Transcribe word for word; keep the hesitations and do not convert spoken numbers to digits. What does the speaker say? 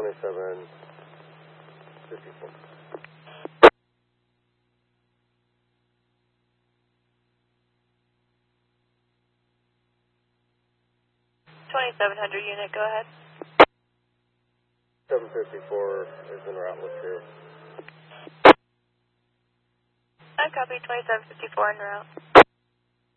twenty-seven fifty-four. twenty-seven hundred unit, go ahead. seven fifty-four is en route with you. I copy twenty-seven fifty-four en route.